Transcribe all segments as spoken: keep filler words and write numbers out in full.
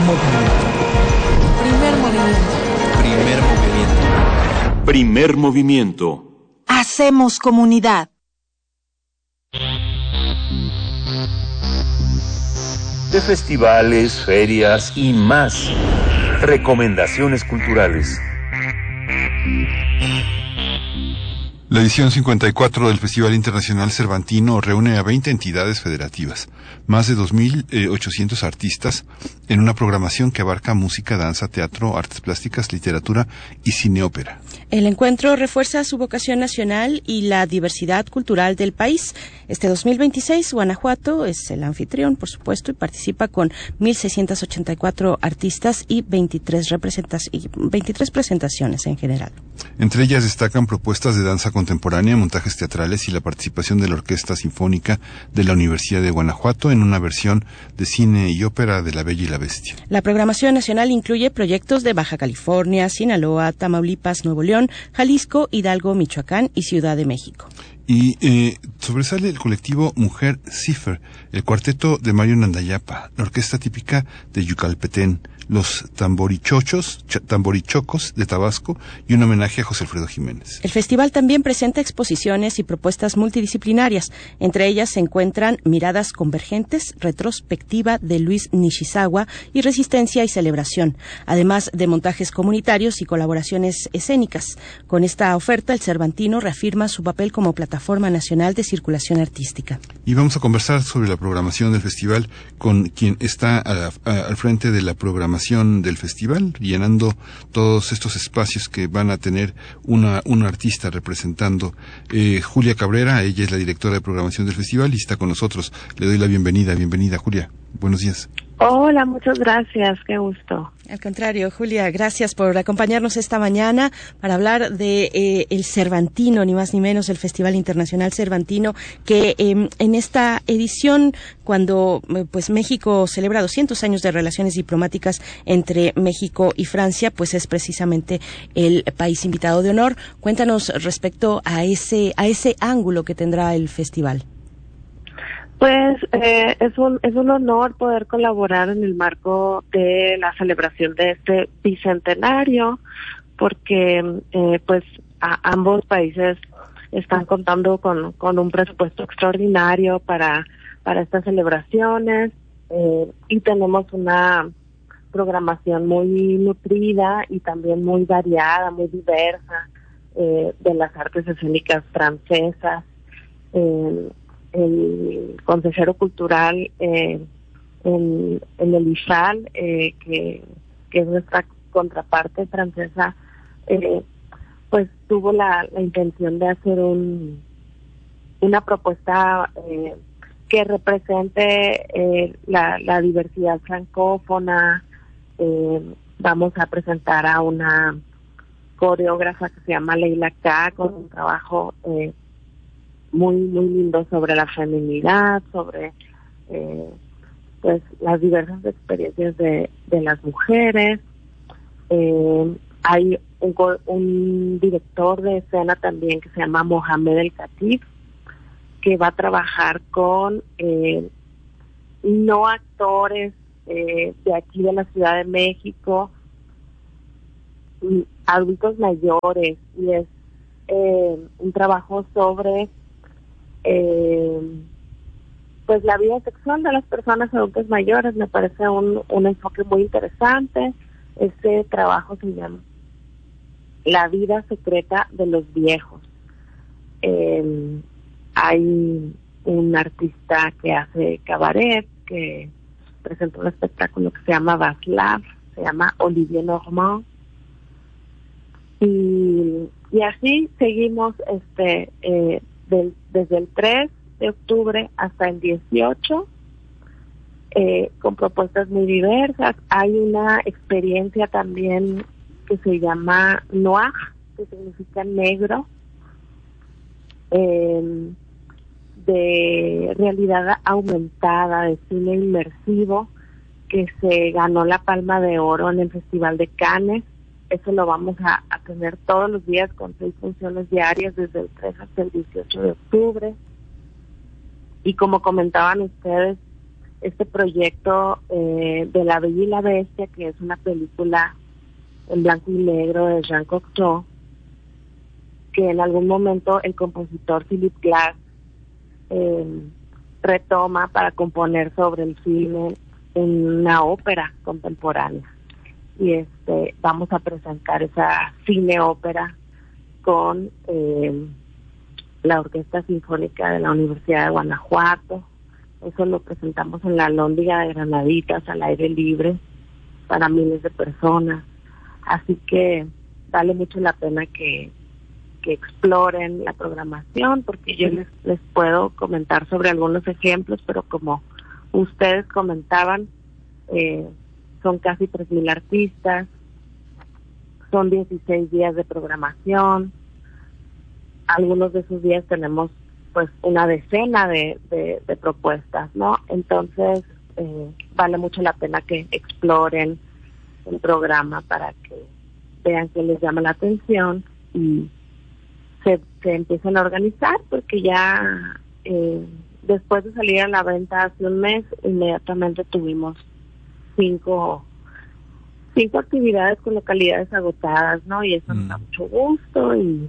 movimiento. Primer movimiento. Primer movimiento. Primer movimiento. Hacemos comunidad. De festivales, ferias y más. Recomendaciones culturales. La edición cincuenta y cuatro del Festival Internacional Cervantino reúne a veinte entidades federativas, más de dos mil ochocientos artistas, en una programación que abarca música, danza, teatro, artes plásticas, literatura y cineópera. El encuentro refuerza su vocación nacional y la diversidad cultural del país. Este dos mil veintiséis, Guanajuato es el anfitrión, por supuesto, y participa con mil seiscientos ochenta y cuatro artistas y veintitrés, representas- y veintitrés presentaciones en general. Entre ellas destacan propuestas de danza contemporánea, montajes teatrales y la participación de la Orquesta Sinfónica de la Universidad de Guanajuato en una versión de cine y ópera de La Bella y la Bestia. La programación nacional incluye proyectos de Baja California, Sinaloa, Tamaulipas, Nuevo León, Jalisco, Hidalgo, Michoacán y Ciudad de México. Y eh, sobresale el colectivo Mujer Cipher, el cuarteto de Mario Nandayapa, la orquesta típica de Yucalpetén, los tamborichochos, ch- tamborichocos de Tabasco y un homenaje a José Alfredo Jiménez. El festival también presenta exposiciones y propuestas multidisciplinarias. Entre ellas se encuentran Miradas Convergentes, retrospectiva de Luis Nishizawa y Resistencia y Celebración, además de montajes comunitarios y colaboraciones escénicas. Con esta oferta, el Cervantino reafirma su papel como plataforma nacional de circulación artística. Y vamos a conversar sobre la programación del festival con quien está a, a, al frente de la programación del festival, llenando todos estos espacios que van a tener una un artista representando. Eh, Julia Cabrera, ella es la directora de programación del festival y está con nosotros. Le doy la bienvenida. Bienvenida, Julia. Buenos días. Hola, muchas gracias, qué gusto. Al contrario, Julia, gracias por acompañarnos esta mañana para hablar de eh, el Cervantino, ni más ni menos, el Festival Internacional Cervantino, que eh, en esta edición, cuando eh, pues México celebra doscientos años de relaciones diplomáticas entre México y Francia, pues es precisamente el país invitado de honor. Cuéntanos respecto a ese a ese ángulo que tendrá el festival. Pues eh, es un es un honor poder colaborar en el marco de la celebración de este bicentenario, porque eh, pues a, ambos países están contando con con un presupuesto extraordinario para para estas celebraciones eh, y tenemos una programación muy nutrida y también muy variada, muy diversa eh, de las artes escénicas francesas. Eh, el consejero cultural eh, en, en el I F A L, eh, que, que es nuestra contraparte francesa, eh, pues tuvo la, la intención de hacer un una propuesta eh, que represente eh, la, la diversidad francófona. Eh, vamos a presentar a una coreógrafa que se llama Leila K, con un trabajo eh, muy muy lindo sobre la feminidad, sobre eh, pues las diversas experiencias de, de las mujeres. Eh, hay un, un director de escena también que se llama Mohamed El Khatib, que va a trabajar con eh, no actores eh, de aquí de la Ciudad de México, adultos mayores, y es eh, un trabajo sobre Eh, pues la vida sexual de las personas adultas mayores. Me parece un, un enfoque muy interesante. Este trabajo se llama La vida secreta de los viejos. Eh, hay un artista que hace cabaret, que presentó un espectáculo que se llama Vaslav, se llama Olivier Normand, y, y así seguimos este eh, Del, desde el tres de octubre hasta el dieciocho, eh, con propuestas muy diversas. Hay una experiencia también que se llama Noir, que significa negro, eh, de realidad aumentada, de cine inmersivo, que se ganó la Palma de Oro en el Festival de Cannes. Eso lo vamos a, a tener todos los días con seis funciones diarias desde el tres hasta el dieciocho de octubre. Y como comentaban ustedes, este proyecto eh, de La Bella y la Bestia, que es una película en blanco y negro de Jean Cocteau, que en algún momento el compositor Philip Glass eh, retoma para componer sobre el filme una ópera contemporánea. Y este vamos a presentar esa cine ópera con eh, la Orquesta Sinfónica de la Universidad de Guanajuato. Eso lo presentamos en la Alhóndiga de Granaditas, al aire libre, para miles de personas. Así que vale mucho la pena que, que exploren la programación, porque yo les, les puedo comentar sobre algunos ejemplos, pero como ustedes comentaban, eh, son casi tres mil artistas, son dieciséis días de programación. Algunos de esos días tenemos pues una decena de, de, de propuestas, ¿no? Entonces eh, vale mucho la pena que exploren el programa para que vean que les llama la atención y se, se empiecen a organizar, porque ya eh, después de salir a la venta hace un mes, inmediatamente tuvimos cinco cinco actividades con localidades agotadas, ¿no? Y eso mm. nos da mucho gusto y,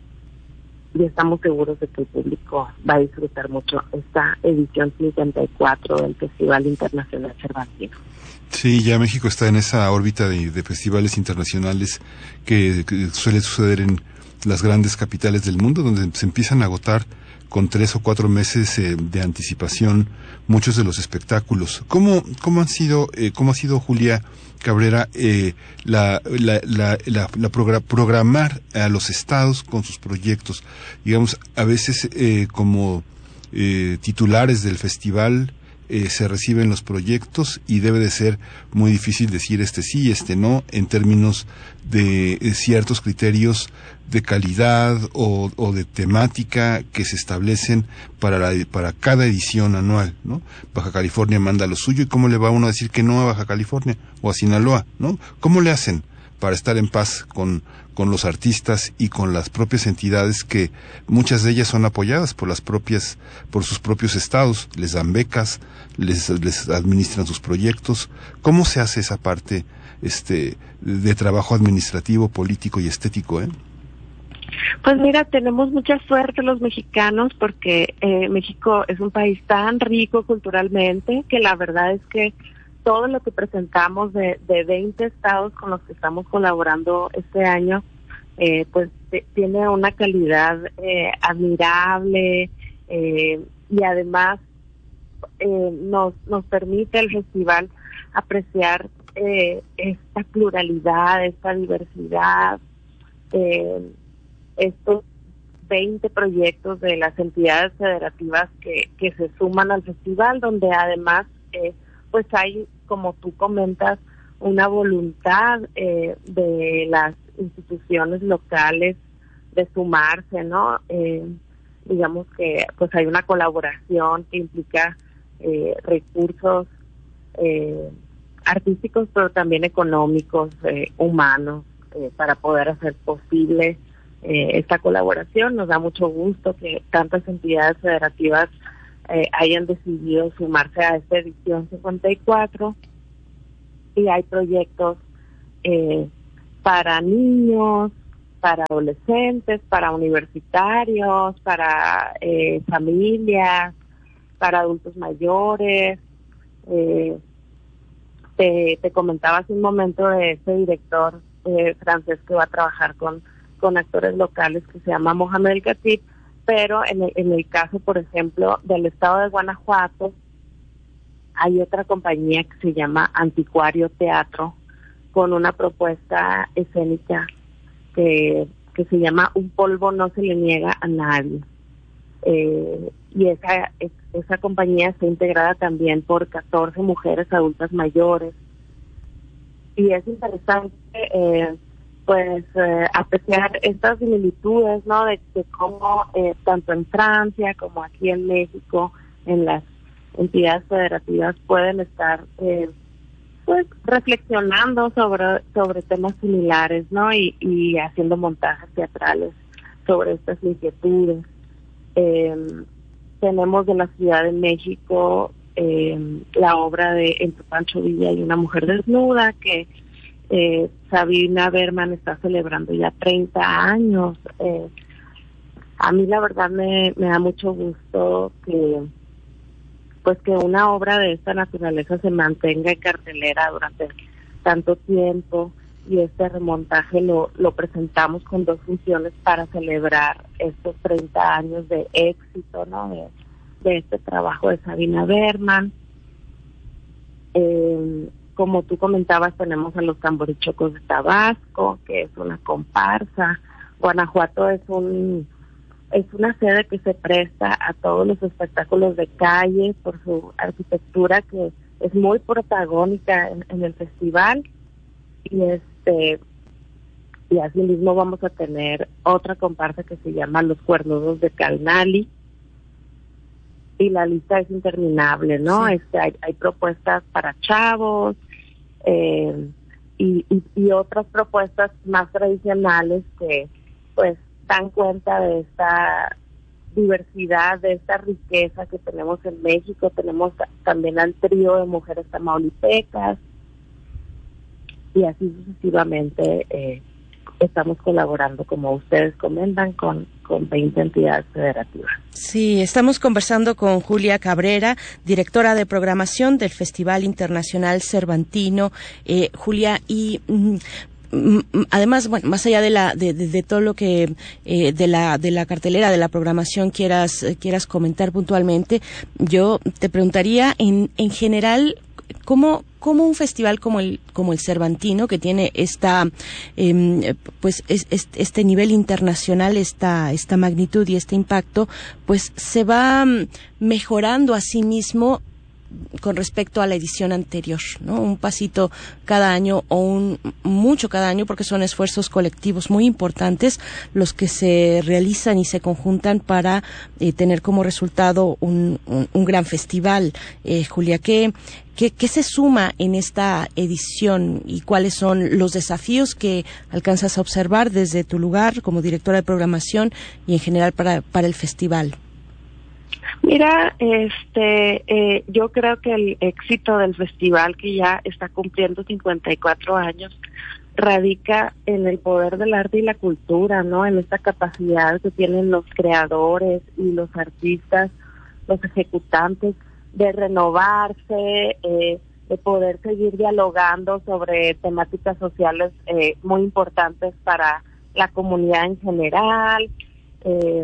y estamos seguros de que el público va a disfrutar mucho esta edición cincuenta y cuatro del Festival Internacional Cervantino. Sí, ya México está en esa órbita de, de festivales internacionales que, que suele suceder en las grandes capitales del mundo, donde se empiezan a agotar con tres o cuatro meses eh, de anticipación muchos de los espectáculos. ¿Cómo, cómo han sido, eh, cómo ha sido, Julia Cabrera, eh, la, la, la, la, la progra- programar a los estados con sus proyectos? Digamos, a veces eh, como eh, titulares del festival eh, se reciben los proyectos y debe de ser muy difícil decir este sí, este no, en términos de eh, ciertos criterios de calidad o, o de temática que se establecen para la, para cada edición anual, ¿no? Baja California manda lo suyo, y cómo le va uno a decir que no a Baja California o a Sinaloa, ¿no? ¿Cómo le hacen para estar en paz con con los artistas y con las propias entidades, que muchas de ellas son apoyadas por las propias por sus propios estados, les dan becas, les les administran sus proyectos? ¿Cómo se hace esa parte este de trabajo administrativo, político y estético, eh? Pues mira, tenemos mucha suerte los mexicanos, porque eh, México es un país tan rico culturalmente que la verdad es que todo lo que presentamos de, de veinte estados con los que estamos colaborando este año, eh, pues de, tiene una calidad eh, admirable eh, y además eh, nos, nos permite el festival apreciar eh, esta pluralidad, esta diversidad, eh, estos veinte proyectos de las entidades federativas que, que se suman al festival, donde además eh, pues hay, como tú comentas, una voluntad eh, de las instituciones locales de sumarse, ¿no? Eh, digamos que pues hay una colaboración que implica eh, recursos eh, artísticos, pero también económicos, eh, humanos, eh, para poder hacer posible Eh, esta colaboración. Nos da mucho gusto que tantas entidades federativas eh, hayan decidido sumarse a esta edición cincuenta y cuatro, y hay proyectos eh, para niños, para adolescentes, para universitarios, para eh, familias, para adultos mayores. Eh, te, te comentaba hace un momento de ese director eh, francés que va a trabajar con con actores locales, que se llama Mohamed El Khatib, pero en el, en el caso, por ejemplo, del estado de Guanajuato, hay otra compañía que se llama Anticuario Teatro, con una propuesta escénica que, que se llama Un polvo no se le niega a nadie. Eh, y esa, es, esa compañía está integrada también por catorce mujeres adultas mayores. Y es interesante eh, pues eh, apreciar estas similitudes, ¿no? De, de cómo eh, tanto en Francia como aquí en México, en las entidades federativas, pueden estar eh, pues reflexionando sobre sobre temas similares, ¿no? Y, y haciendo montajes teatrales sobre estas inquietudes. Eh, tenemos de la Ciudad de México eh, la obra de Entre Pancho Villa y una mujer desnuda, que eh, Sabina Berman está celebrando ya treinta años. Eh, a mí la verdad me, me da mucho gusto que pues que una obra de esta naturaleza se mantenga en cartelera durante tanto tiempo, y este remontaje lo, lo presentamos con dos funciones para celebrar estos treinta años de éxito, ¿no? De, de este trabajo de Sabina Berman. Eh, como tú comentabas, tenemos a los Tamborichocos de Tabasco, que es una comparsa. Guanajuato es un es una sede que se presta a todos los espectáculos de calle por su arquitectura, que es muy protagónica en, en el festival. Y este y así mismo vamos a tener otra comparsa que se llama Los Cuernudos de Calnali, y la lista es interminable, ¿no? Sí. Este hay, hay propuestas para chavos eh, y, y, y otras propuestas más tradicionales que pues dan cuenta de esta diversidad, de esta riqueza que tenemos en México. Tenemos también al trío de mujeres tamaulipecas, y así sucesivamente. Eh, estamos colaborando, como ustedes comentan, con, con veinte entidades federativas. Sí, estamos conversando con Julia Cabrera, directora de programación del Festival Internacional Cervantino. Eh, Julia, y mm, además, bueno, más allá de la de, de, de todo lo que eh, de la de la cartelera, de la programación quieras eh, quieras comentar puntualmente, yo te preguntaría en en general cómo cómo un festival como el como el Cervantino, que tiene esta eh, pues es, es, este nivel internacional, esta esta magnitud y este impacto, pues se va mejorando a sí mismo con respecto a la edición anterior, ¿no? Un pasito cada año, o un mucho cada año, porque son esfuerzos colectivos muy importantes los que se realizan y se conjuntan para eh, tener como resultado un, un, un gran festival. Eh, Julia, ¿qué, qué, ¿qué se suma en esta edición y cuáles son los desafíos que alcanzas a observar desde tu lugar como directora de programación y en general para, para el festival? Mira, este, eh, yo creo que el éxito del festival, que ya está cumpliendo cincuenta y cuatro años, radica en el poder del arte y la cultura, ¿no? En esta capacidad que tienen los creadores y los artistas, los ejecutantes, de renovarse, eh, de poder seguir dialogando sobre temáticas sociales eh, muy importantes para la comunidad en general. Eh,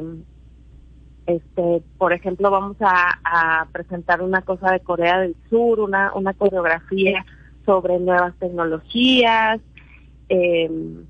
Este, por ejemplo, vamos a, a presentar una cosa de Corea del Sur, una, una coreografía sobre nuevas tecnologías. Eh,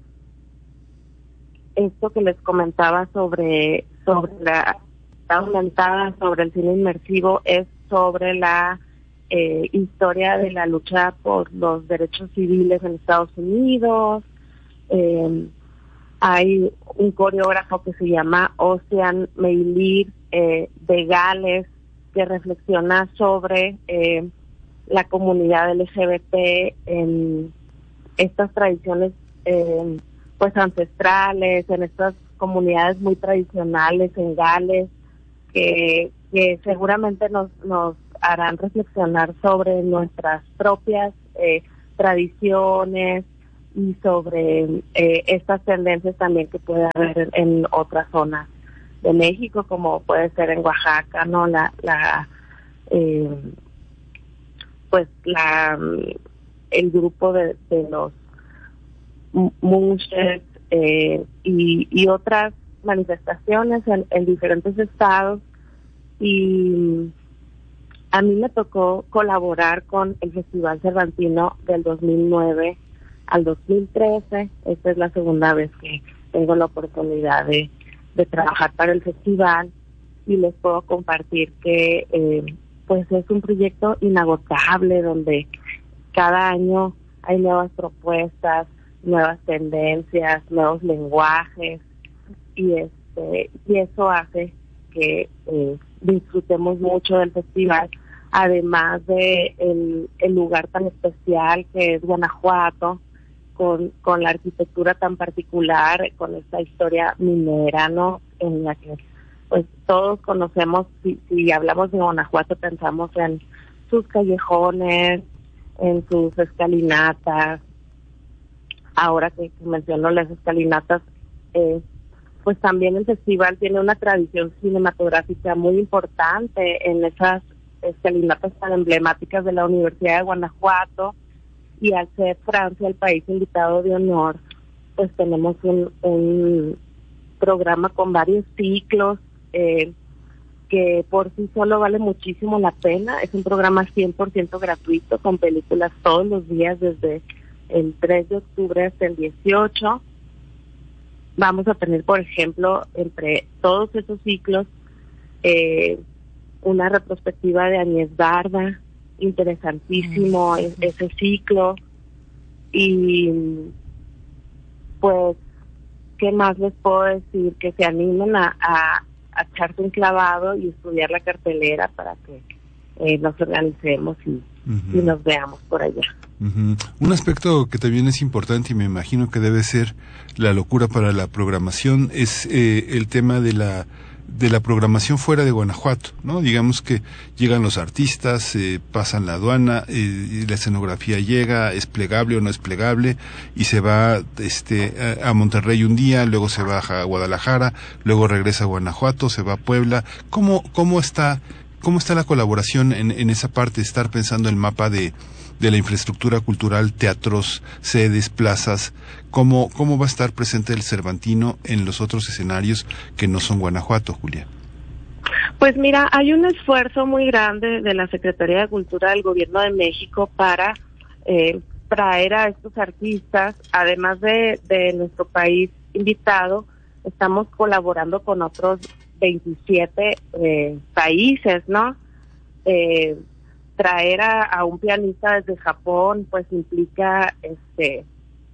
esto que les comentaba sobre, sobre la, la aumentada sobre el cine inmersivo es sobre la eh, historia de la lucha por los derechos civiles en Estados Unidos. Eh, Hay un coreógrafo que se llama Ocean Meilir eh, de Gales, que reflexiona sobre eh, la comunidad L G B T en estas tradiciones eh, pues ancestrales, en estas comunidades muy tradicionales en Gales, que, que seguramente nos, nos harán reflexionar sobre nuestras propias eh, tradiciones, y sobre eh, estas tendencias también que puede haber en, en otras zonas de México, como puede ser en Oaxaca, ¿no? La, la, eh, pues la, el grupo de, de los munches eh, y, y otras manifestaciones en, en diferentes estados. Y a mí me tocó colaborar con el Festival Cervantino del dos mil nueve al dos mil trece. Esta es la segunda vez que tengo la oportunidad de, de trabajar para el festival, y les puedo compartir que eh, pues es un proyecto inagotable, donde cada año hay nuevas propuestas, nuevas tendencias, nuevos lenguajes, y este y eso hace que eh, disfrutemos mucho del festival, además de el, el lugar tan especial que es Guanajuato, con, con la arquitectura tan particular, con esta historia minera, ¿no? En la que pues todos conocemos, si, si hablamos de Guanajuato pensamos en sus callejones, en sus escalinatas. Ahora que menciono las escalinatas, eh, pues también el festival tiene una tradición cinematográfica muy importante en esas escalinatas tan emblemáticas de la Universidad de Guanajuato, y al ser Francia el país invitado de honor, pues tenemos un, un programa con varios ciclos eh, que por sí solo vale muchísimo la pena. Es un programa cien por ciento gratuito, con películas todos los días desde el tres de octubre hasta el dieciocho. Vamos a tener, por ejemplo, entre todos esos ciclos, eh, una retrospectiva de Añez Barda, interesantísimo mm-hmm. ese ciclo. Y pues, ¿qué más les puedo decir? Que se animen a, a, a echarse un clavado y estudiar la cartelera para que eh, nos organicemos y, uh-huh. y nos veamos por allá. Uh-huh. Un aspecto que también es importante y me imagino que debe ser la locura para la programación es eh, el tema de la de la programación fuera de Guanajuato, ¿no? Digamos que llegan los artistas, eh, pasan la aduana, eh, la escenografía llega, es plegable o no es plegable, y se va este a, a Monterrey un día, luego se baja a Guadalajara, luego regresa a Guanajuato, se va a Puebla. ¿Cómo cómo está cómo está la colaboración en, en esa parte? Estar pensando el mapa de de la infraestructura cultural, teatros, sedes, plazas, ¿cómo, cómo va a estar presente el Cervantino en los otros escenarios que no son Guanajuato, Julia? Pues mira, hay un esfuerzo muy grande de la Secretaría de Cultura del Gobierno de México para eh, traer a estos artistas, además de, de nuestro país invitado. Estamos colaborando con otros veintisiete eh, países, ¿no? Eh, traer a, a un pianista desde Japón pues implica este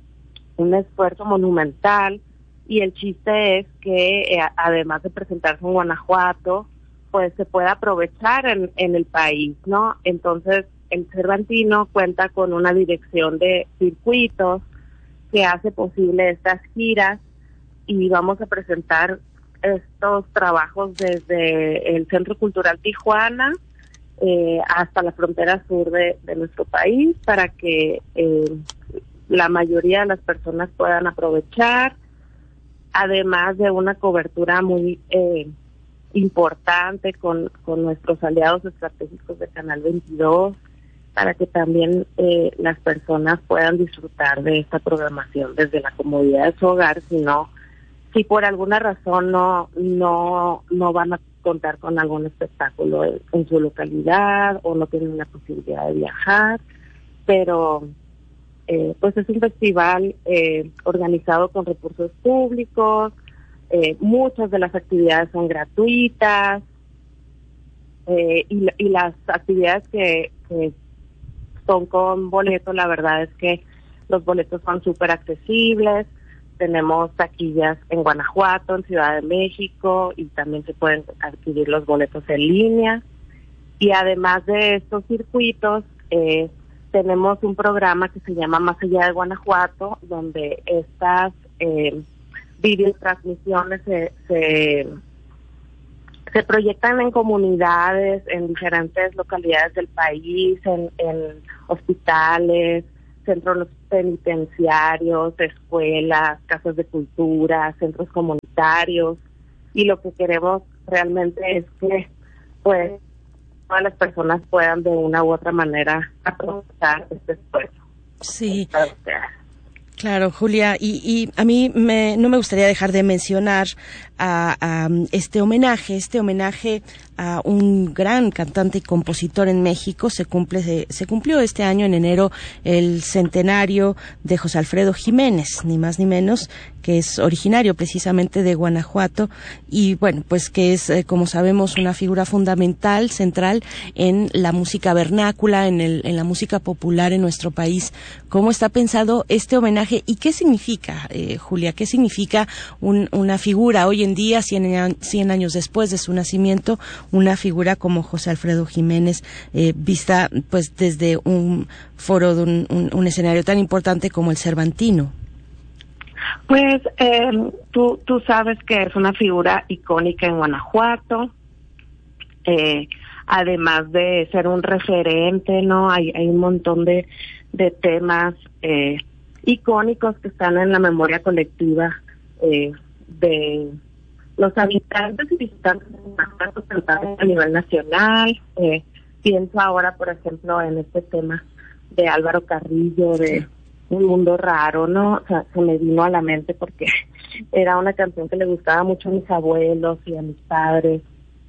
un esfuerzo monumental, y el chiste es que eh, además de presentarse en Guanajuato pues se pueda aprovechar en, en el país, ¿no? Entonces el Cervantino cuenta con una dirección de circuitos que hace posible estas giras, y vamos a presentar estos trabajos desde el Centro Cultural Tijuana Eh, hasta la frontera sur de, de nuestro país, para que eh, la mayoría de las personas puedan aprovechar, además de una cobertura muy eh, importante con, con nuestros aliados estratégicos de Canal veintidós, para que también eh, las personas puedan disfrutar de esta programación desde la comodidad de su hogar, si no, si por alguna razón no, no, no van a contar con algún espectáculo en, en su localidad o no tienen la posibilidad de viajar, pero eh, pues es un festival eh, organizado con recursos públicos, eh, muchas de las actividades son gratuitas, eh, y, y las actividades que, que son con boleto, la verdad es que los boletos son súper accesibles. Tenemos taquillas en Guanajuato, en Ciudad de México, y también se pueden adquirir los boletos en línea. Y además de estos circuitos, eh, tenemos un programa que se llama Más Allá de Guanajuato, donde estas eh, videotransmisiones se, se, se proyectan en comunidades, en diferentes localidades del país, en, en hospitales, centros penitenciarios, escuelas, casas de cultura, centros comunitarios, y lo que queremos realmente es que pues todas las personas puedan de una u otra manera aprovechar este esfuerzo. Sí. Claro, Julia, y, y a mí me, no me gustaría dejar de mencionar a, a este homenaje, este homenaje a un gran cantante y compositor en México. Se cumple, se, se cumplió este año en enero el centenario de José Alfredo Jiménez, ni más ni menos, que es originario precisamente de Guanajuato, y bueno, pues que es, eh, como sabemos, una figura fundamental, central en la música vernácula, en el, en la música popular en nuestro país. ¿Cómo está pensado este homenaje y qué significa, eh, Julia, qué significa un, una figura hoy en día, cien, cien años después de su nacimiento, una figura como José Alfredo Jiménez, eh, vista pues desde un foro de un, un, un escenario tan importante como el Cervantino? Pues eh, tú, tú sabes que es una figura icónica en Guanajuato. Eh, además de ser un referente, ¿no? Hay, hay un montón de, de temas eh, icónicos que están en la memoria colectiva eh, de los habitantes y visitantes a nivel nacional. Eh, pienso ahora, por ejemplo, en este tema de Álvaro Carrillo, de Un Mundo Raro, ¿no? O sea, se me vino a la mente porque era una canción que le gustaba mucho a mis abuelos y a mis padres.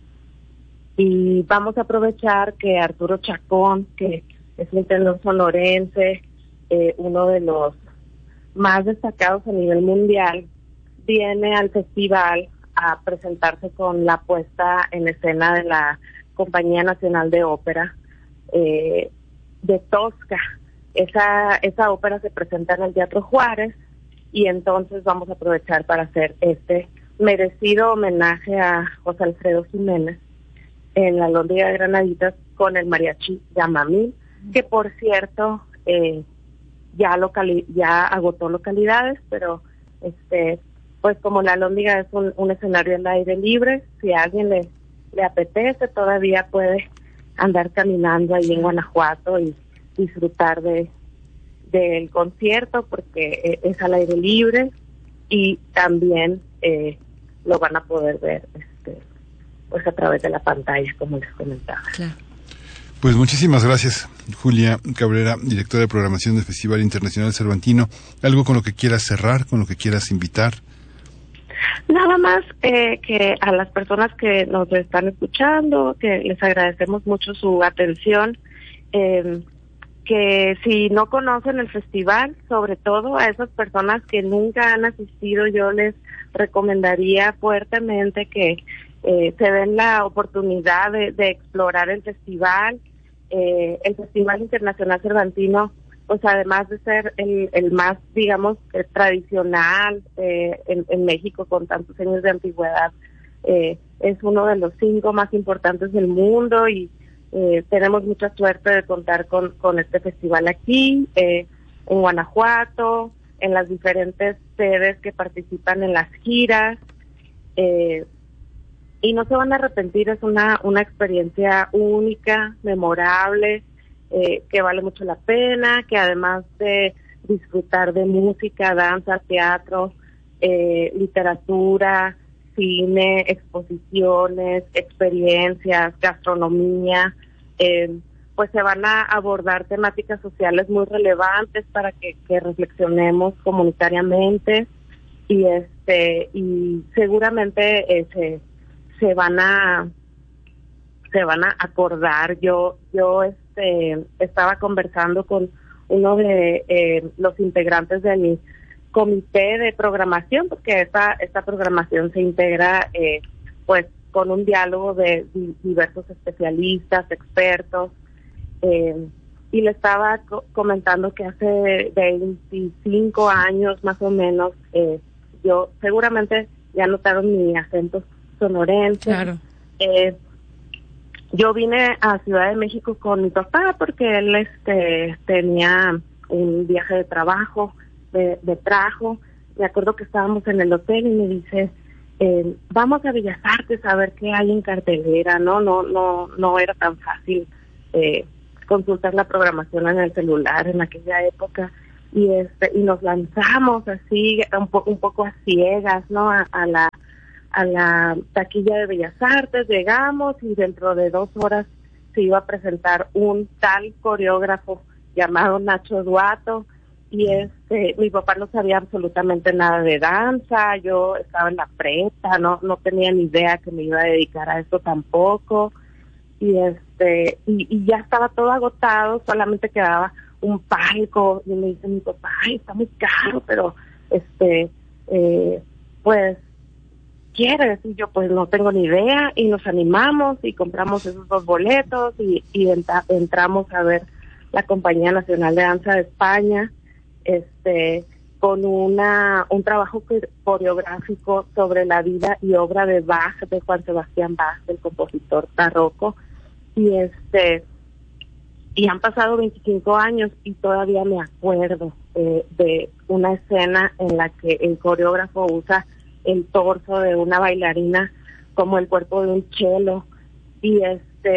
Y vamos a aprovechar que Arturo Chacón, que es un tenor sonorense, eh, uno de los más destacados a nivel mundial, viene al festival a presentarse con la puesta en escena de la Compañía Nacional de Ópera eh, de Tosca. Esa, esa ópera se presenta en el Teatro Juárez y entonces vamos a aprovechar para hacer este merecido homenaje a José Alfredo Jiménez en la Alhóndiga de Granaditas con el mariachi Yamamil, que por cierto eh, ya locali- ya agotó localidades, pero este pues como la Alhóndiga es un, un escenario al aire libre, si a alguien le, le apetece todavía puede andar caminando ahí en Guanajuato y disfrutar de del concierto porque es al aire libre y también eh, lo van a poder ver este pues a través de la pantalla, como les comentaba. Claro. Pues muchísimas gracias, Julia Cabrera, directora de programación del Festival Internacional Cervantino. ¿Algo con lo que quieras cerrar, con lo que quieras invitar? Nada más eh, que a las personas que nos están escuchando, que les agradecemos mucho su atención, eh, que si no conocen el festival, sobre todo a esas personas que nunca han asistido, yo les recomendaría fuertemente que eh, se den la oportunidad de, de explorar el festival. Eh, el Festival Internacional Cervantino, pues además de ser el, el más, digamos, eh, tradicional eh, en, en México con tantos años de antigüedad, eh, es uno de los cinco más importantes del mundo y eh, tenemos mucha suerte de contar con, con este festival aquí, eh, en Guanajuato, en las diferentes sedes que participan en las giras, eh, y no se van a arrepentir, es una, una experiencia única, memorable, Eh, que vale mucho la pena, que además de disfrutar de música, danza, teatro, eh, literatura, cine, exposiciones, experiencias, gastronomía, eh, pues se van a abordar temáticas sociales muy relevantes para que, que reflexionemos comunitariamente y este y seguramente eh, se, se van a se van a acordar. Yo yo este estaba conversando con uno de eh, los integrantes de mi comité de programación, porque esta esta programación se integra eh, pues con un diálogo de di- diversos especialistas, expertos, eh, y le estaba co- comentando que hace veinticinco años más o menos, eh, yo seguramente ya notaron mi acento sonorense. Claro. Eh, Yo vine a Ciudad de México con mi papá porque él este tenía un viaje de trabajo, de, de trabajo. Me acuerdo que estábamos en el hotel y me dice, eh, vamos a Bellas Artes a ver qué hay en cartelera, ¿no? No no no era tan fácil eh, consultar la programación en el celular en aquella época. Y este y nos lanzamos así, un, po- un poco a ciegas, ¿no? A, a la a la taquilla de Bellas Artes, llegamos y dentro de dos horas se iba a presentar un tal coreógrafo llamado Nacho Duato y este mi papá no sabía absolutamente nada de danza, yo estaba en la prepa, no no tenía ni idea que me iba a dedicar a eso tampoco y este y, y ya estaba todo agotado, solamente quedaba un palco y me dice mi papá, ay, está muy caro, pero este eh, pues ¿quieres? Y yo pues no tengo ni idea y nos animamos y compramos esos dos boletos y, y entra, entramos a ver la Compañía Nacional de Danza de España, este con una un trabajo coreográfico sobre la vida y obra de Bach, de Juan Sebastián Bach, el compositor barroco, y este y han pasado veinticinco años y todavía me acuerdo eh, de una escena en la que el coreógrafo usa el torso de una bailarina como el cuerpo de un chelo y este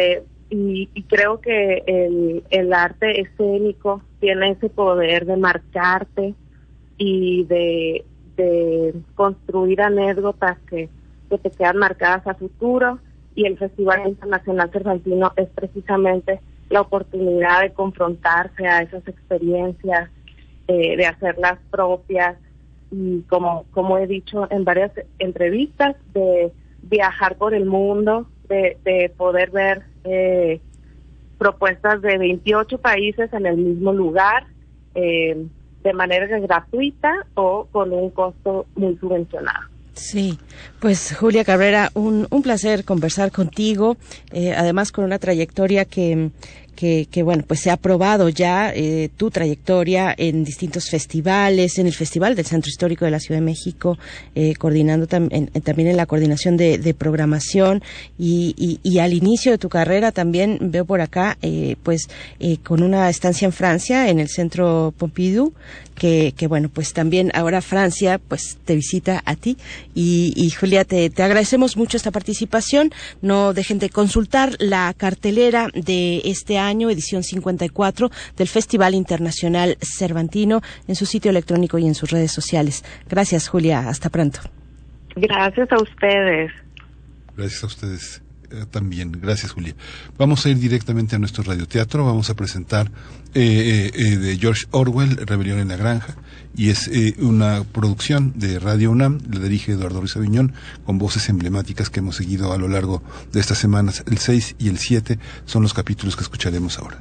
y, y creo que el, el arte escénico tiene ese poder de marcarte y de, de construir anécdotas que, que te quedan marcadas a futuro, y el Festival Internacional Cervantino es precisamente la oportunidad de confrontarse a esas experiencias, eh, de hacerlas propias, y como, como he dicho en varias entrevistas, de viajar por el mundo, de, de poder ver eh, propuestas de veintiocho países en el mismo lugar, eh, de manera gratuita o con un costo muy subvencionado. Sí, pues Julia Cabrera, un, un placer conversar contigo, eh, además con una trayectoria que, que, que bueno, pues se ha probado ya eh, tu trayectoria en distintos festivales, en el Festival del Centro Histórico de la Ciudad de México, eh, coordinando tam en, también en la coordinación de, de programación, y, y, y al inicio de tu carrera también veo por acá, eh, pues eh, con una estancia en Francia, en el Centro Pompidou, que, que bueno, pues también ahora Francia pues te visita a ti, y, y Julia, te, te agradecemos mucho esta participación. No dejen de consultar la cartelera de este año, edición cincuenta y cuatro del Festival Internacional Cervantino, en su sitio electrónico y en sus redes sociales. Gracias, Julia, hasta pronto. Gracias a ustedes. Gracias a ustedes. También, gracias Julia. Vamos a ir directamente a nuestro radioteatro. Vamos a presentar eh, eh, de George Orwell, Rebelión en la Granja, y es eh, una producción de Radio UNAM. Le dirige Eduardo Ruiz Aviñón, con voces emblemáticas que hemos seguido a lo largo de estas semanas. El seis y el siete son los capítulos que escucharemos ahora.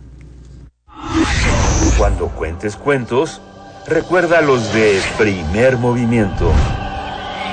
Cuando cuentes cuentos, recuerda los de Primer Movimiento.